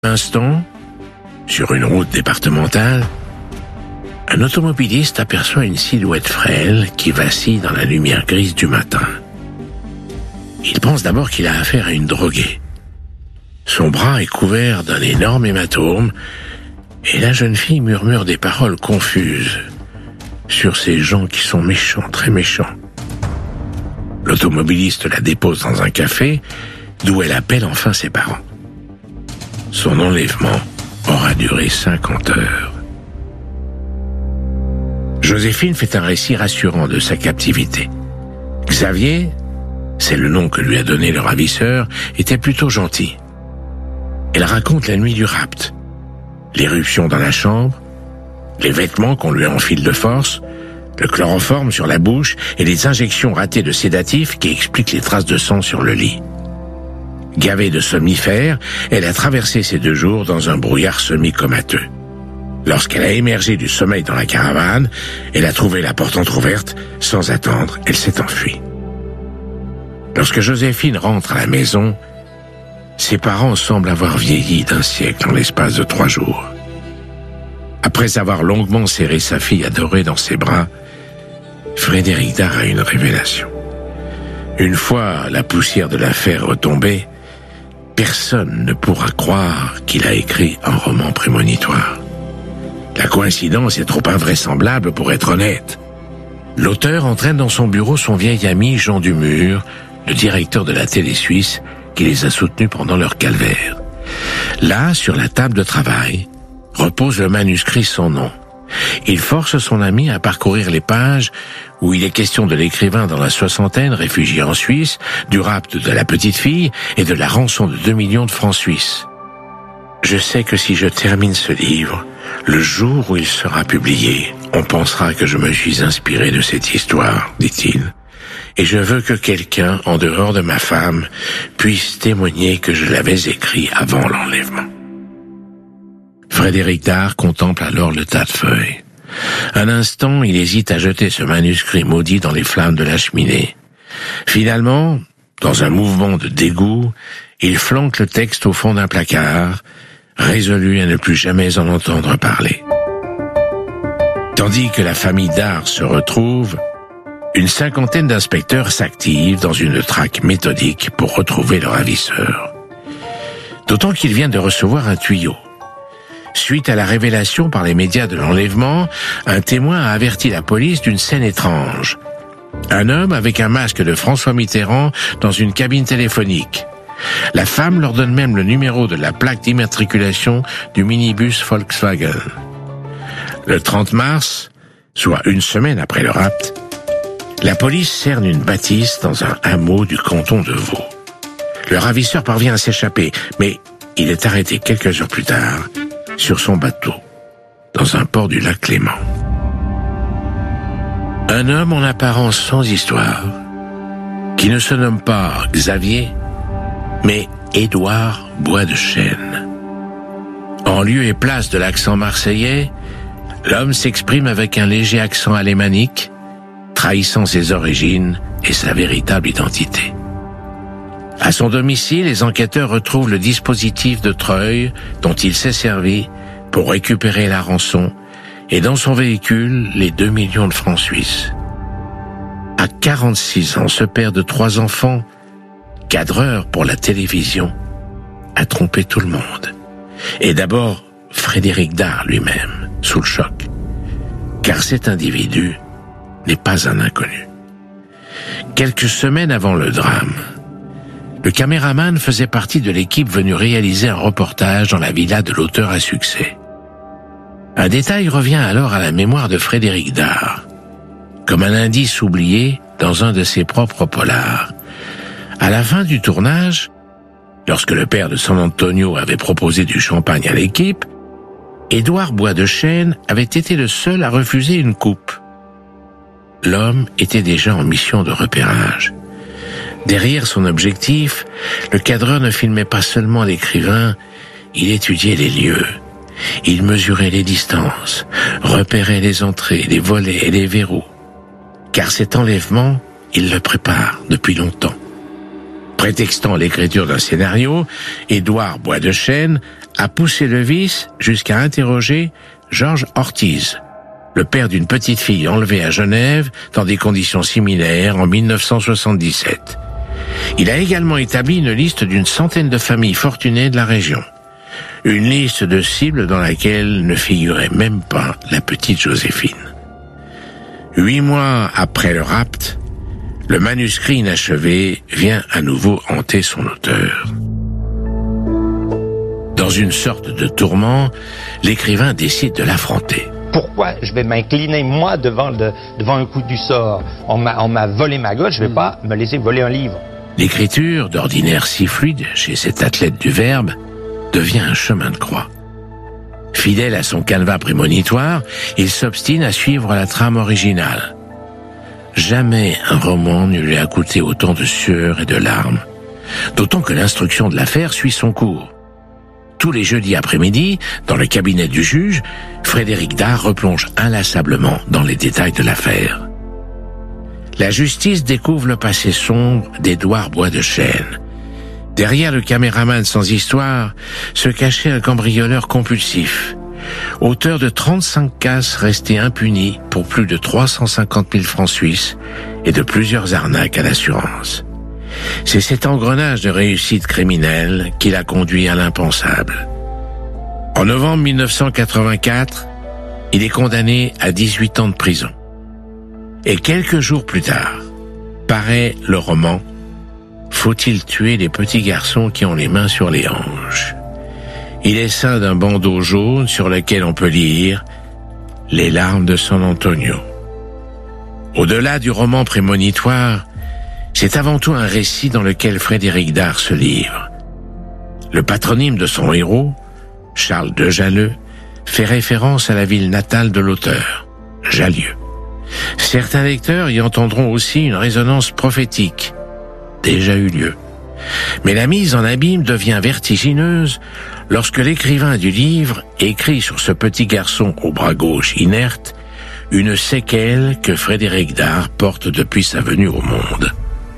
Un instant, sur une route départementale, un automobiliste aperçoit une silhouette frêle qui vacille dans la lumière grise du matin. Il pense d'abord qu'il a affaire à une droguée. Son bras est couvert d'un énorme hématome et la jeune fille murmure des paroles confuses sur ces gens qui sont méchants, très méchants. L'automobiliste la dépose dans un café d'où elle appelle enfin ses parents. Son enlèvement aura duré 50 heures. Joséphine fait un récit rassurant de sa captivité. Xavier, c'est le nom que lui a donné le ravisseur, était plutôt gentil. Elle raconte la nuit du rapt, l'éruption dans la chambre, les vêtements qu'on lui enfile de force, le chloroforme sur la bouche et les injections ratées de sédatifs qui expliquent les traces de sang sur le lit. Gavée de somnifères, elle a traversé ces 2 jours dans un brouillard semi-comateux. Lorsqu'elle a émergé du sommeil dans la caravane, elle a trouvé la porte entrouverte. Sans attendre, elle s'est enfuie. Lorsque Joséphine rentre à la maison, ses parents semblent avoir vieilli d'1 siècle en l'espace de 3 jours. Après avoir longuement serré sa fille adorée dans ses bras, Frédéric Dard a une révélation. Une fois la poussière de l'affaire retombée, personne ne pourra croire qu'il a écrit un roman prémonitoire. La coïncidence est trop invraisemblable pour être honnête. L'auteur entraîne dans son bureau son vieil ami Jean Dumur, le directeur de la télé suisse, qui les a soutenus pendant leur calvaire. Là, sur la table de travail, repose le manuscrit sans nom. Il force son ami à parcourir les pages où il est question de l'écrivain dans la soixantaine, réfugié en Suisse, du rapt de la petite fille et de la rançon de 2 millions de francs suisses. Je sais que si je termine ce livre, le jour où il sera publié, on pensera que je me suis inspiré de cette histoire, dit-il. Et je veux que quelqu'un, en dehors de ma femme, puisse témoigner que je l'avais écrit avant l'enlèvement. Frédéric Dard contemple alors le tas de feuilles. Un instant, il hésite à jeter ce manuscrit maudit dans les flammes de la cheminée. Finalement, dans un mouvement de dégoût, il flanque le texte au fond d'un placard, résolu à ne plus jamais en entendre parler. Tandis que la famille Dard se retrouve, une 50aine d'inspecteurs s'activent dans une traque méthodique pour retrouver le ravisseur. D'autant qu'il vient de recevoir un tuyau. Suite à la révélation par les médias de l'enlèvement, un témoin a averti la police d'une scène étrange. Un homme avec un masque de François Mitterrand dans une cabine téléphonique. La femme leur donne même le numéro de la plaque d'immatriculation du minibus Volkswagen. Le 30 mars, soit 1 semaine après le rapt, la police cerne une bâtisse dans un hameau du canton de Vaud. Le ravisseur parvient à s'échapper, mais il est arrêté quelques heures plus tard sur son bateau, dans un port du lac Léman. Un homme en apparence sans histoire, qui ne se nomme pas Xavier, mais Édouard Bois de Chêne. En lieu et place de l'accent marseillais, l'homme s'exprime avec un léger accent alémanique, trahissant ses origines et sa véritable identité. À son domicile, les enquêteurs retrouvent le dispositif de treuil dont il s'est servi pour récupérer la rançon et dans son véhicule, les 2 millions de francs suisses. À 46 ans, ce père de 3 enfants, cadreur pour la télévision, a trompé tout le monde. Et d'abord, Frédéric Dard lui-même, sous le choc. Car cet individu n'est pas un inconnu. Quelques semaines avant le drame, le caméraman faisait partie de l'équipe venue réaliser un reportage dans la villa de l'auteur à succès. Un détail revient alors à la mémoire de Frédéric Dard, comme un indice oublié dans un de ses propres polars. À la fin du tournage, lorsque le père de San Antonio avait proposé du champagne à l'équipe, Édouard Bois de Chêne avait été le seul à refuser une coupe. L'homme était déjà en mission de repérage. Derrière son objectif, le cadreur ne filmait pas seulement l'écrivain, il étudiait les lieux. Il mesurait les distances, repérait les entrées, les volets et les verrous. Car cet enlèvement, il le prépare depuis longtemps. Prétextant l'écriture d'un scénario, Édouard Bois de Chêne a poussé le vice jusqu'à interroger Georges Ortiz, le père d'une petite fille enlevée à Genève dans des conditions similaires en 1977. Il a également établi une liste d'une centaine de familles fortunées de la région. Une liste de cibles dans laquelle ne figurait même pas la petite Joséphine. 8 mois après le rapt, le manuscrit inachevé vient à nouveau hanter son auteur. Dans une sorte de tourment, l'écrivain décide de l'affronter. Pourquoi je vais m'incliner, moi, devant un coup du sort? On m'a volé ma gosse, je vais pas me laisser voler un livre. L'écriture, d'ordinaire si fluide chez cet athlète du verbe, devient un chemin de croix. Fidèle à son canevas prémonitoire, il s'obstine à suivre la trame originale. Jamais un roman ne lui a coûté autant de sueur et de larmes, d'autant que l'instruction de l'affaire suit son cours. Tous les jeudis après-midi, dans le cabinet du juge, Frédéric Dard replonge inlassablement dans les détails de l'affaire. La justice découvre le passé sombre d'Édouard Bois de Chêne. Derrière le caméraman sans histoire se cachait un cambrioleur compulsif, auteur de 35 casses restées impunies pour plus de 350 000 francs suisses et de plusieurs arnaques à l'assurance. C'est cet engrenage de réussite criminelle qui l'a conduit à l'impensable. En novembre 1984, il est condamné à 18 ans de prison. Et quelques jours plus tard, paraît le roman « Faut-il tuer les petits garçons qui ont les mains sur les hanches ?» Il est ceint d'un bandeau jaune sur lequel on peut lire « Les larmes de San Antonio ». Au-delà du roman prémonitoire, c'est avant tout un récit dans lequel Frédéric Dard se livre. Le patronyme de son héros, Charles de Jaleux, fait référence à la ville natale de l'auteur, Jallieu. Certains lecteurs y entendront aussi une résonance prophétique, déjà eu lieu. Mais la mise en abîme devient vertigineuse lorsque l'écrivain du livre écrit sur ce petit garçon au bras gauche inerte une séquelle que Frédéric Dard porte depuis sa venue au monde.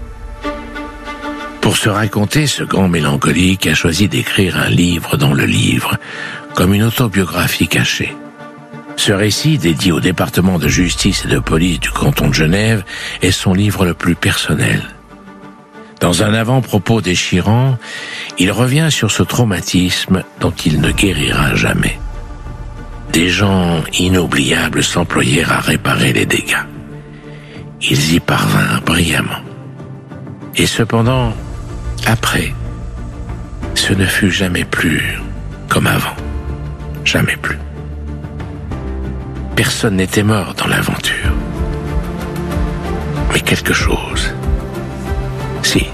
Pour se raconter, ce grand mélancolique a choisi d'écrire un livre dans le livre, comme une autobiographie cachée. Ce récit, dédié au département de justice et de police du canton de Genève, est son livre le plus personnel. Dans un avant-propos déchirant, il revient sur ce traumatisme dont il ne guérira jamais. Des gens inoubliables s'employèrent à réparer les dégâts. Ils y parvinrent brillamment. Et cependant, après, ce ne fut jamais plus comme avant. Jamais plus. Personne n'était mort dans l'aventure. Mais quelque chose, si.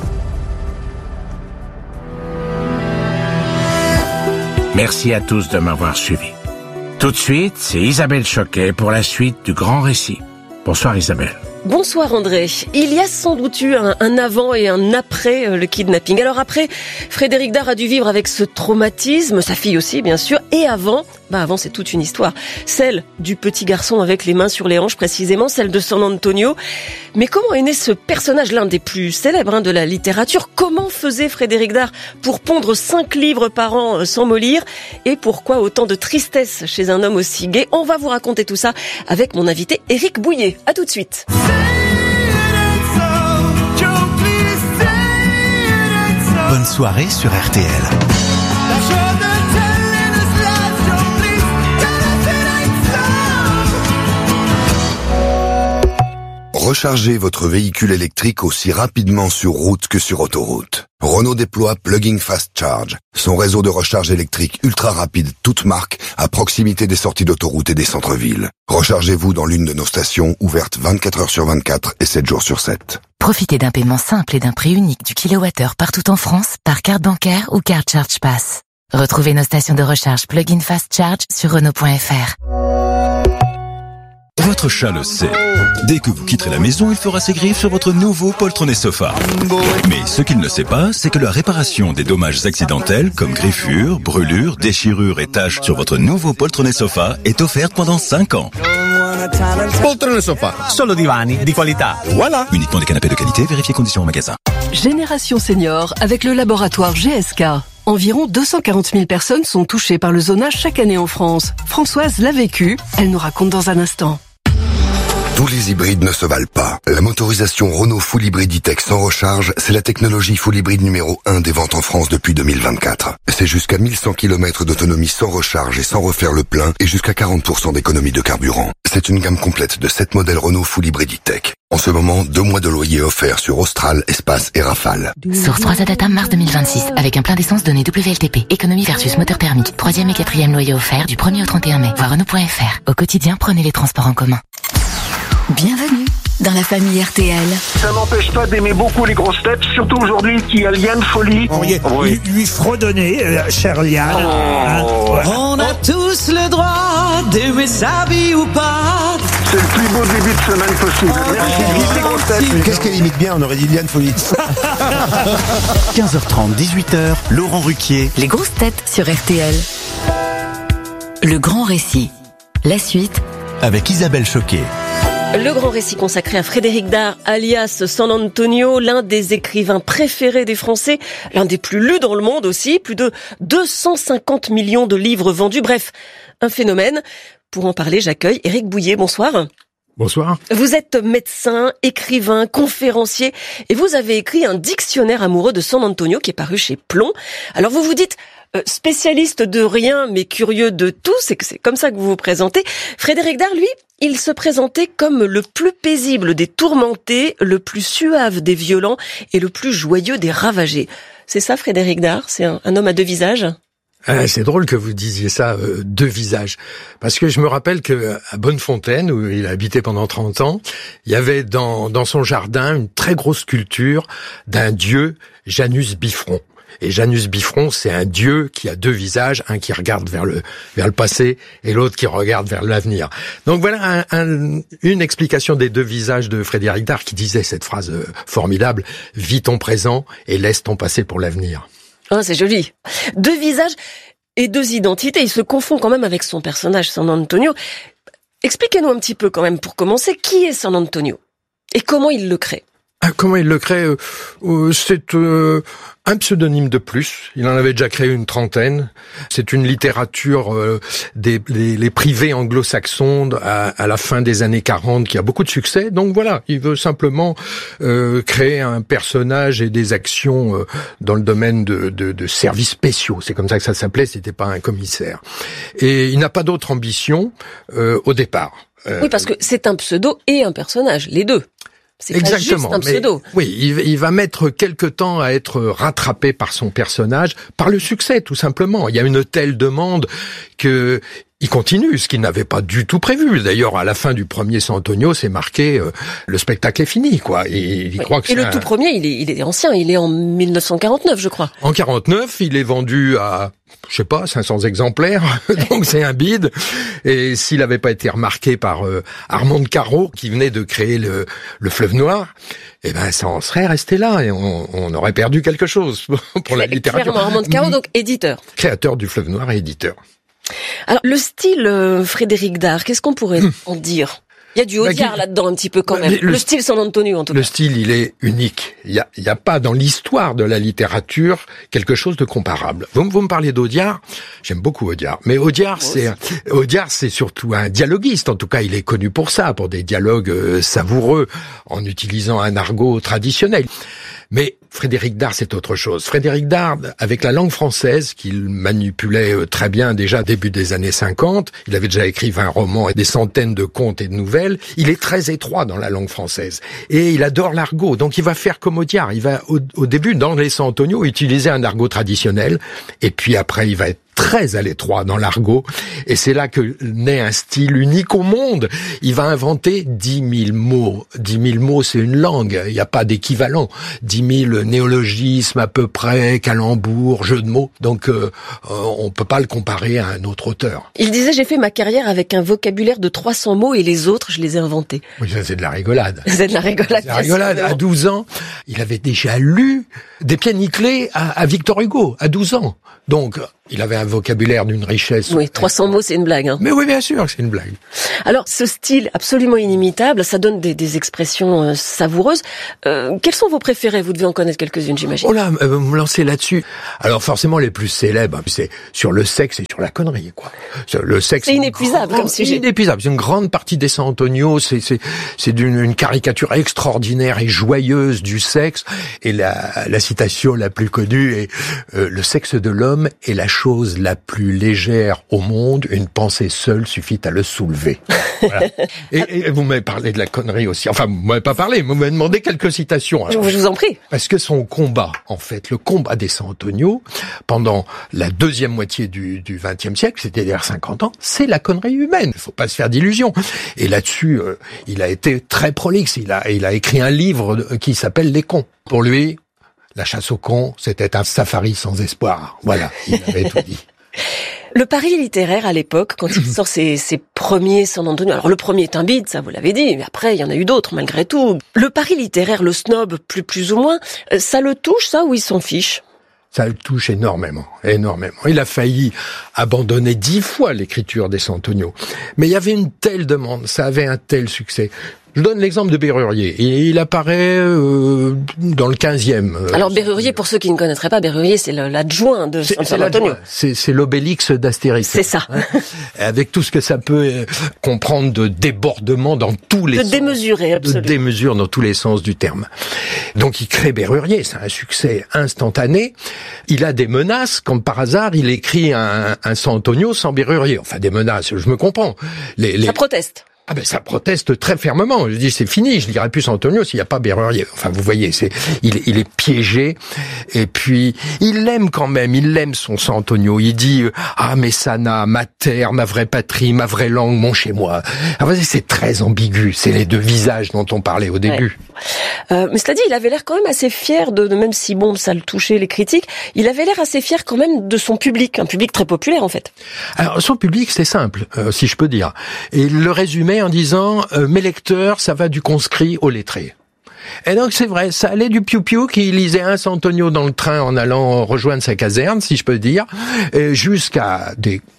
Merci à tous de m'avoir suivi. Tout de suite, c'est Isabelle Choquet pour la suite du grand récit. Bonsoir Isabelle. Bonsoir André. Il y a sans doute eu un avant et un après le kidnapping. Alors après, Frédéric Dard a dû vivre avec ce traumatisme, sa fille aussi bien sûr, et avant c'est toute une histoire. Celle du petit garçon avec les mains sur les hanches précisément, celle de San Antonio. Mais comment est né ce personnage, l'un des plus célèbres de la littérature? Comment faisait Frédéric Dard pour pondre 5 livres par an sans mollir? Et pourquoi autant de tristesse chez un homme aussi gai? On va vous raconter tout ça avec mon invité Éric Bouillet. À tout de suite. Bonne soirée sur RTL. Rechargez votre véhicule électrique aussi rapidement sur route que sur autoroute. Renault déploie Plug-in Fast Charge, son réseau de recharge électrique ultra rapide toute marque à proximité des sorties d'autoroute et des centres-villes. Rechargez-vous dans l'une de nos stations ouvertes 24 heures sur 24 et 7 jours sur 7. Profitez d'un paiement simple et d'un prix unique du kilowattheure partout en France par carte bancaire ou carte Charge Pass. Retrouvez nos stations de recharge Plug-in Fast Charge sur Renault.fr. Votre chat le sait. Dès que vous quitterez la maison, il fera ses griffes sur votre nouveau poltronné sofa. Mais ce qu'il ne sait pas, c'est que la réparation des dommages accidentels, comme griffures, brûlures, déchirures et taches sur votre nouveau poltronné sofa est offerte pendant 5 ans. Poltrone sofa, solo divani di qualità. Voilà. Uniquement des canapés de qualité, vérifiez conditions en magasin. Génération Senior avec le laboratoire GSK. Environ 240 000 personnes sont touchées par le zonage chaque année en France. Françoise l'a vécu, elle nous raconte dans un instant. Tous les hybrides ne se valent pas. La motorisation Renault Full Hybrid E-Tech sans recharge, c'est la technologie full hybride numéro 1 des ventes en France depuis 2024. C'est jusqu'à 1100 km d'autonomie sans recharge et sans refaire le plein et jusqu'à 40% d'économie de carburant. C'est une gamme complète de 7 modèles Renault Full Hybrid E-Tech. En ce moment, 2 mois de loyer offerts sur Austral, Espace et Rafale. Source 3 Data mars 2026, avec un plein d'essence donné WLTP. Économie versus moteur thermique. 3e et 4e loyer offert du 1er au 31 mai. Voir Renault.fr. Au quotidien, prenez les transports en commun. Bienvenue dans la famille RTL. Ça n'empêche pas d'aimer beaucoup les grosses têtes, surtout aujourd'hui qu'il y a Liane Folie. Lui fredonner, chère Liane. On a tous le droit d'aimer sa vie ou pas. C'est le plus beau début de semaine possible. Merci, vive les grosses têtes. Qu'est-ce qu'elle imite bien, on aurait dit Liane Folie. 15h30, 18h, Laurent Ruquier. Les grosses têtes sur RTL. Le grand récit. La suite avec Isabelle Choquet. Le grand récit consacré à Frédéric Dard, alias San Antonio, l'un des écrivains préférés des Français, l'un des plus lus dans le monde aussi, plus de 250 millions de livres vendus, bref, un phénomène. Pour en parler, j'accueille Éric Bouillet, bonsoir. Bonsoir. Vous êtes médecin, écrivain, conférencier, et vous avez écrit un dictionnaire amoureux de San Antonio qui est paru chez Plomb. Alors vous vous dites spécialiste de rien mais curieux de tout, c'est comme ça que vous vous présentez. Frédéric Dard, lui, il se présentait comme le plus paisible des tourmentés, le plus suave des violents et le plus joyeux des ravagés. C'est ça Frédéric Dard, c'est un homme à deux visages ? C'est drôle que vous disiez ça, deux visages. Parce que je me rappelle que à Bonnefontaine, où il a habité pendant 30 ans, il y avait dans son jardin une très grosse sculpture d'un dieu, Janus Bifron. Et Janus Bifron, c'est un dieu qui a deux visages, un qui regarde vers le passé et l'autre qui regarde vers l'avenir. Donc voilà une explication des deux visages de Frédéric Dard qui disait cette phrase formidable, « Vis ton présent et laisse ton passé pour l'avenir ». Ah, c'est joli. Deux visages et deux identités. Il se confond quand même avec son personnage, San Antonio. Expliquez-nous un petit peu quand même, pour commencer, qui est San Antonio et comment il le crée. Comment il le crée? C'est un pseudonyme de plus. Il en avait déjà créé une trentaine. C'est une littérature les privés anglo-saxons à la fin des années 40 qui a beaucoup de succès. Donc voilà, il veut simplement créer un personnage et des actions dans le domaine de services spéciaux. C'est comme ça que ça s'appelait, c'était pas un commissaire. Et il n'a pas d'autre ambition au départ. Oui, parce que c'est un pseudo et un personnage, les deux. C'est exactement, pas juste un pseudo. Mais, oui, il va mettre quelque temps à être rattrapé par son personnage, par le succès tout simplement. Il y a une telle demande que il continue, ce qu'il n'avait pas du tout prévu. D'ailleurs, à la fin du premier San Antonio, c'est marqué le spectacle est fini, quoi. Et il croit que et le tout premier, il est ancien, il est en 1949, je crois. En 49, il est vendu à 500 exemplaires, donc c'est un bide. Et s'il n'avait pas été remarqué par Armand de Carreau, qui venait de créer le Fleuve Noir, eh ben ça en serait resté là et on aurait perdu quelque chose pour la littérature. Clairement, Armand de Carreau, donc éditeur. Créateur du Fleuve Noir et éditeur. Alors, le style Frédéric Dard, qu'est-ce qu'on pourrait en dire ? Il y a du Audiard là-dedans un petit peu quand même. Le style San Antonio en tout cas. Le style, il est unique. Il y a pas dans l'histoire de la littérature quelque chose de comparable. Vous me parlez d'Audiard, j'aime beaucoup Audiard. Mais Audiard, c'est surtout un dialoguiste. En tout cas, il est connu pour ça, pour des dialogues savoureux, en utilisant un argot traditionnel. Mais Frédéric Dard, c'est autre chose. Frédéric Dard, avec la langue française, qu'il manipulait très bien déjà début des années 50, il avait déjà écrit 20 romans et des centaines de contes et de nouvelles, il est très étroit dans la langue française. Et il adore l'argot, donc il va faire comme Audiard. Il va, au début, dans les San Antonio, utiliser un argot traditionnel, et puis après, il va être très à l'étroit dans l'argot, et c'est là que naît un style unique au monde. Il va inventer 10 000 mots. 10 000 mots, c'est une langue, il n'y a pas d'équivalent. 10 000 néologismes à peu près, calembours, jeux de mots, donc on peut pas le comparer à un autre auteur. Il disait, j'ai fait ma carrière avec un vocabulaire de 300 mots et les autres, je les ai inventés. Oui, ça c'est de la rigolade. C'est de la rigolade. À 12 ans, il avait déjà lu des pieds nickelés à Victor Hugo, à 12 ans. Donc, il avait un vocabulaire d'une richesse. Oui, 300 mots, c'est une blague. Hein. Mais oui, bien sûr, c'est une blague. Alors, ce style absolument inimitable, ça donne des expressions savoureuses. Quels sont vos préférés? Vous devez en connaître quelques-unes, j'imagine. Oh là, vous me lancez là-dessus. Alors, forcément, les plus célèbres, c'est sur le sexe et sur la connerie, quoi. Le sexe. C'est inépuisable comme sujet. C'est inépuisable. C'est une grande partie des San Antonio. C'est une caricature extraordinaire et joyeuse du sexe. Et la citation la plus connue est le sexe de l'homme est la chose la plus légère au monde, une pensée seule suffit à le soulever. Voilà. Et vous m'avez parlé de la connerie aussi. Enfin, vous m'avez pas parlé, vous m'avez demandé quelques citations. Alors. Je vous en prie. Parce que son combat, en fait, le combat des San Antonio, pendant la deuxième moitié du XXe siècle, c'est-à-dire 50 ans, c'est la connerie humaine. Il faut pas se faire d'illusions. Et là-dessus, il a été très prolixe. Il a écrit un livre qui s'appelle Les cons. Pour lui, la chasse aux cons, c'était un safari sans espoir. Voilà, il avait tout dit. Le pari littéraire à l'époque, quand il sort ses premiers San Antonio, alors le premier est un bide, ça vous l'avez dit, mais après il y en a eu d'autres malgré tout. Le pari littéraire, le snob plus ou moins, ça le touche ça ou il s'en fiche? Ça le touche énormément, énormément. Il a failli abandonner 10 fois l'écriture des San Antonio. Mais il y avait une telle demande, ça avait un tel succès. Je donne l'exemple de Bérurier. Il apparaît dans le 15e. Alors Bérurier, pour ceux qui ne connaîtraient pas, Bérurier, c'est l'adjoint de San Antonio. C'est l'Obélix d'Astérix. C'est ça. Hein, avec tout ce que ça peut comprendre de débordement dans tous les sens. De démesuré, absolument. De démesure dans tous les sens du terme. Donc il crée Bérurier, c'est un succès instantané. Il a des menaces, comme par hasard, il écrit un San Antonio sans Bérurier. Enfin, des menaces, je me comprends. Ça proteste. Ah ben ça proteste très fermement. Je dis c'est fini, je lirai plus San Antonio s'il n'y a pas Bérurier. Enfin vous voyez, il est piégé et puis il l'aime quand même, il aime son San Antonio. Il dit ah Messana, ma terre, ma vraie patrie, ma vraie langue, mon chez moi. Ah, c'est très ambigu, c'est les deux visages dont on parlait au début. Ouais. Mais cela dit, il avait l'air quand même assez fier de même si bon ça le touchait les critiques, il avait l'air assez fier quand même de son public, un public très populaire en fait. Alors son public c'est simple, si je peux dire. Et il le résumait en disant mes lecteurs, ça va du conscrit au lettré. Et donc c'est vrai, ça allait du piou-piou qui lisait un San Antonio dans le train en allant rejoindre sa caserne, si je peux dire, jusqu'à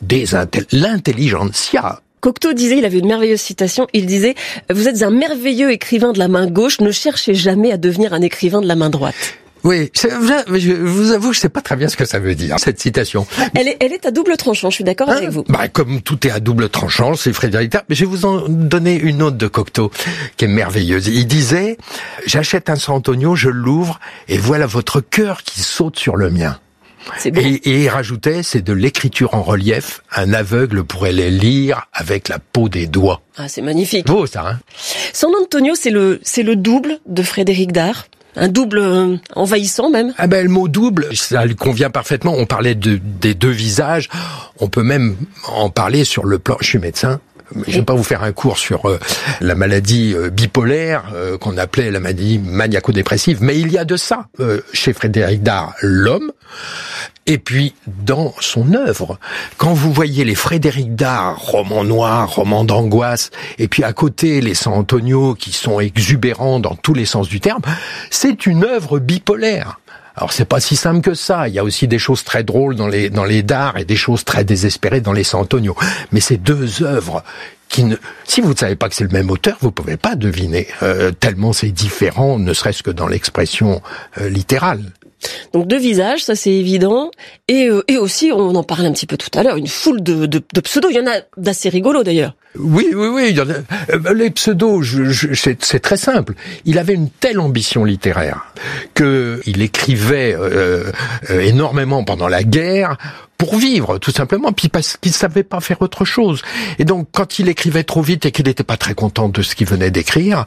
l'intelligentsia. Cocteau disait, il avait une merveilleuse citation, il disait « Vous êtes un merveilleux écrivain de la main gauche, ne cherchez jamais à devenir un écrivain de la main droite ». Oui, je vous avoue que je sais pas très bien ce que ça veut dire, cette citation. Elle est à double tranchant, je suis d'accord avec vous. Comme tout est à double tranchant, c'est Frédéric Dard. Mais je vais vous en donner une autre de Cocteau, qui est merveilleuse. Il disait, j'achète un San Antonio, je l'ouvre, et voilà votre cœur qui saute sur le mien. Et il rajoutait, c'est de l'écriture en relief, un aveugle pourrait les lire avec la peau des doigts. Ah, c'est magnifique. Beau, ça, hein. San Antonio, c'est le double de Frédéric Dard. Un double envahissant même. Ah ben le mot double, ça lui convient parfaitement. On parlait des deux visages. On peut même en parler sur le plan. Je suis médecin. Je vais pas vous faire un cours sur la maladie bipolaire qu'on appelait la maladie maniaco-dépressive, mais il y a de ça chez Frédéric Dard, l'homme. Et puis dans son œuvre, quand vous voyez les Frédéric Dard, romans noirs, romans d'angoisse, et puis à côté les San Antonio qui sont exubérants dans tous les sens du terme, c'est une œuvre bipolaire. Alors c'est pas si simple que ça. Il y a aussi des choses très drôles dans les Dard et des choses très désespérées dans les San Antonio. Mais ces deux œuvres si vous ne savez pas que c'est le même auteur, vous pouvez pas deviner tellement c'est différent, ne serait-ce que dans l'expression littérale. Donc deux visages, ça c'est évident, et aussi on en parlait un petit peu tout à l'heure, une foule de pseudos. Il y en a d'assez rigolos d'ailleurs. Oui, il y en a. Les pseudos, c'est très simple. Il avait une telle ambition littéraire que il écrivait énormément pendant la guerre pour vivre, tout simplement, puis parce qu'il savait pas faire autre chose. Et donc, quand il écrivait trop vite et qu'il n'était pas très content de ce qu'il venait d'écrire,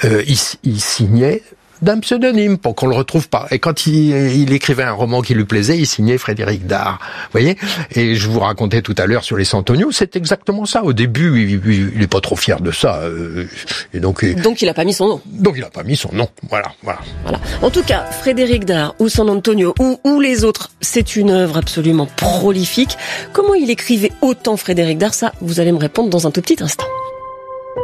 il signait d'un pseudonyme pour qu'on le retrouve pas. Et quand il écrivait un roman qui lui plaisait, il signait Frédéric Dard. Vous voyez? Et je vous racontais tout à l'heure sur les San Antonio, c'est exactement ça. Au début, il est pas trop fier de ça. Et donc il a pas mis son nom. Donc il a pas mis son nom. Voilà. En tout cas, Frédéric Dard ou San Antonio ou les autres, c'est une œuvre absolument prolifique. Comment il écrivait autant Frédéric Dard? Ça, vous allez me répondre dans un tout petit instant.